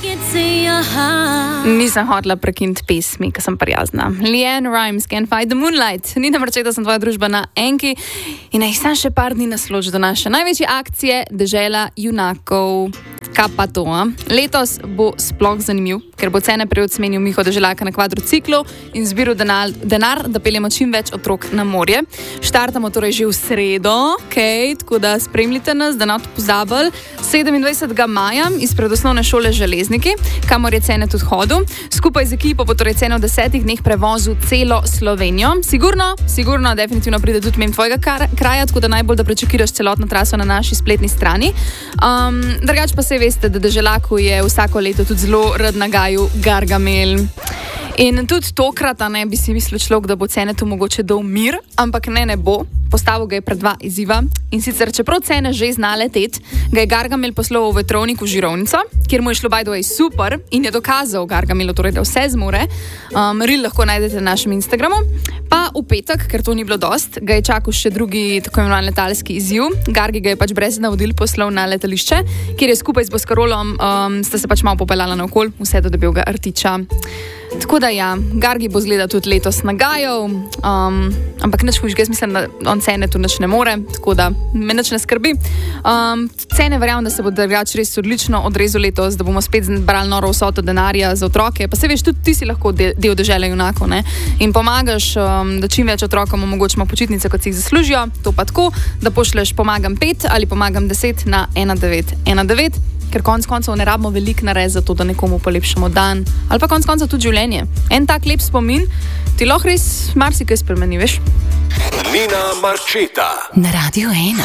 Nisem hotela prekiniti pesmi, ker sem prijazna. Leanne Rimes, Can't Fight the Moonlight. Nina Marčeta, sem tvoja družba na Enki in naj sam še par dni nasloži do naše največje akcije Dežela junakov. Kaj pa to? Letos bo sploh zanimiv, ker bo cene prej odsmenil Miho Deželaka na kvadrociklu in zbiral denar, da peljemo čim več otrok na morje. Štartamo torej že v sredo, tako da spremljite nas, da ne boste pozabili. 27. maja izpred osnovne šole Železniki, kamor je cene tudi hodil. Skupaj z ekipo bo torej cene v 10 dneh prevozil celo Slovenijo. Sigurno, definitivno pride tudi mimo tvojega kraja, tako da najbolj, da prečekiraš celotno traso na naši spletni strani. Drugač pa se veste, da Deželaku je vsako leto tudi zelo rad nagajal Gargamel. In tudi tokrat, bi si mislil človek, da bo cene tu mogoče dal mir, ampak ne bo. Postavil ga je pred dva izziva in sicer, čeprav cene že zna leteti, ga je Gargamel poslal v vetrovnik v Žirovnico, kjer mu je šlo by the way super in je dokazal Gargamelu, torej, da vse zmore. Reel lahko najdete na našem Instagramu. Pa v petek, ker to ni bilo dost, ga je čakal še drugi tako imenovan letalski izziv. Gargi ga je pač brez navodil poslal na letališče, kjer je skupaj z Boskarolom sta se pač malo popeljala naokol, vse do debelega rtiča. Tako da ja, Gargi bo zgleda tudi letos nagajal, ampak nič hujšega, jaz mislim, da on cene tu nič ne more, tako da me nič ne skrbi. Cene verjamem, da se bo drugače res odlično odrezal letos, da bomo spet brali noro vsoto denarja za otroke, pa se veš, tudi ti si lahko del Dežele junakov, ne? In pomagaš, da čim več otrokom omogočimo počitnice, kot si jih zaslužijo, to pa tako, da pošleš pomagam 5 ali pomagam 10 na 1919. Ker konc koncev ne rabimo veliko narediti za to, da nekomu polepšamo dan, ali pa konc koncev tudi življenje. En tak lep spomin ti lahko res marsikaj spremeni, veš? Nina Marčeta na Radio 1.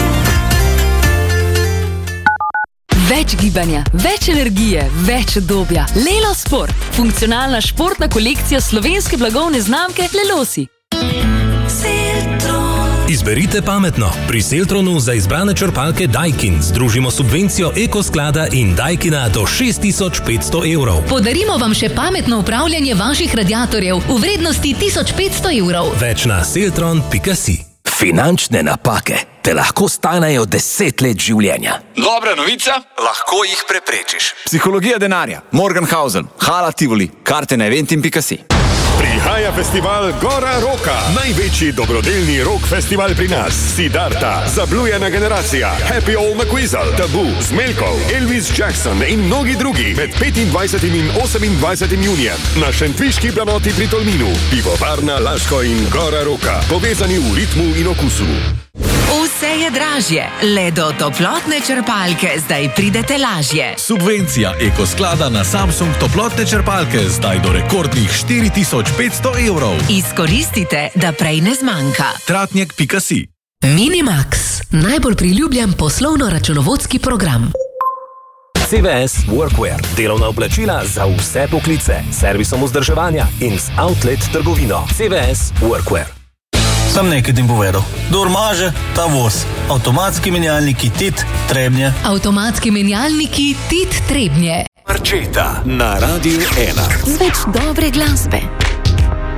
Več gibanja, več energije, več udobja. Lelo Sport. Funkcionalna športna kolekcija slovenske blagovne znamke Lelosi. Izberite pametno. Pri Seltronu za izbrane črpalke Daikin združimo subvencijo Ekosklada in Daikina do 6500 evrov. Podarimo vam še pametno upravljanje vaših radiatorjev v vrednosti 1500 evrov. Več na seltron.si. Finančne napake te lahko stanejo 10 let življenja. Dobra novica, lahko jih preprečiš. Psihologija denarja, Morgenhausen, Hala Tivoli, karte na eventim.si. Prihaja festival Gora Roka, največji dobrodelni rock festival pri nas. Siddharta, Zablujena generacija, Happy Old McQuizzle, Tabu, Zmelkov, Elvis Jackson in mnogi drugi med 25. in 28. junijem na šentviški planoti pri Tolminu. Pivovarna Laško in Gora Roka, povezani v ritmu in okusu. Vse je dražje, le do toplotne črpalke zdaj pridete lažje. Subvencija Ekosklada na Samsung toplotne črpalke zdaj do rekordnih 4500 evrov. Izkoristite, da prej ne zmanjka. Tratnjak.si. Minimax, najbolj priljubljen poslovno-računovodski program. CVS Workwear, delovna oblačila za vse poklice, servisom vzdrževanja in z outlet trgovino. CVS Workwear. Sem nekaj tim povedal. Kdor maže, ta voz. Avtomatski menjalniki TIT Trebnje. Avtomatski menjalniki TIT Trebnje. Marčeta na Radio 1. Z več dobre glasbe.